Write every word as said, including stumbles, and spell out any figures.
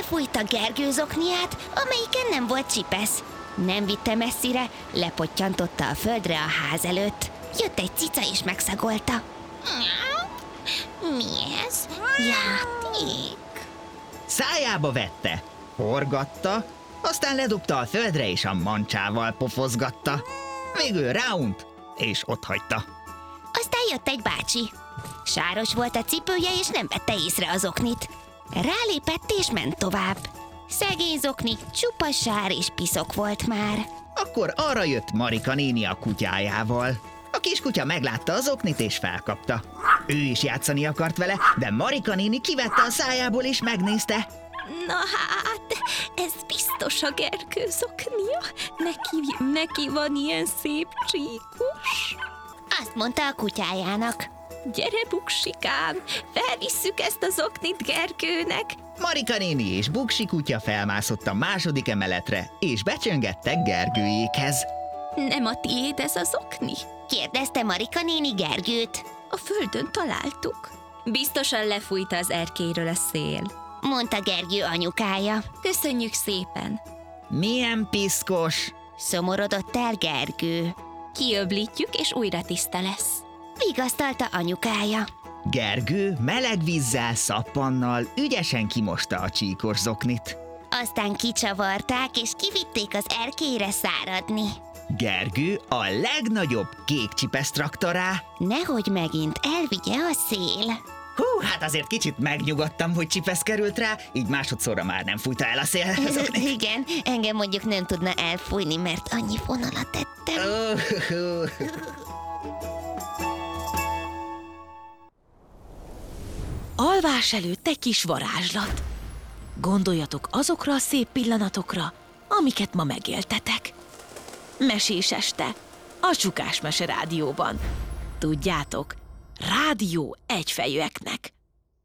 lefújta Gergő zokniát, amelyiken nem volt csipesz. Nem vitte messzire, lepottyantotta a földre a ház előtt. Jött egy cica és megszagolta. Mi ez? Játék. Szájába vette, forgatta, aztán ledobta a földre és a mancsával pofozgatta. Végül ráunt, és otthagyta. Aztán jött egy bácsi. Sáros volt a cipője, és nem vette észre az zoknit. Rálépett és ment tovább. Szegény zokni csupa sár és piszok volt már. Akkor arra jött Marika néni a kutyájával. A kiskutya meglátta az oknit és felkapta. Ő is játszani akart vele, de Marika néni kivette a szájából és megnézte. Na hát, ez biztos a Gergő zoknia. Neki, neki van ilyen szép csíkos. Azt mondta a kutyájának. Gyere, Buksikám, felvisszük ezt az oknit Gergőnek. Marika néni és Buksi kutya felmászott a második emeletre, és becsöngettek Gergőjékhez. Nem a tiéd ez az okni? Kérdezte Marika néni Gergőt. A földön találtuk. Biztosan lefújta az erkélyről a szél, Mondta Gergő anyukája. Köszönjük szépen. Milyen piszkos! Szomorodott el Gergő. Kiöblítjük, és újra tiszta lesz. Vigasztalta anyukája. Gergő meleg vízzel, szappannal ügyesen kimosta a csíkos zoknit. Aztán kicsavarták, és kivitték az erkélyre száradni. Gergő a legnagyobb kék csipesz rakta rá. Nehogy megint elvigye a szél. Hú, hát azért kicsit megnyugodtam, hogy csipesz került rá, így másodszorra már nem fújta el a szél. Igen, engem mondjuk nem tudna elfújni, mert annyi vonalat tettem. Uh, Alvás előtt egy kis varázslat. Gondoljatok azokra a szép pillanatokra, amiket ma megéltetek. Mesés este, a Csukás Mese Rádióban. Tudjátok, rádió egyfejűeknek.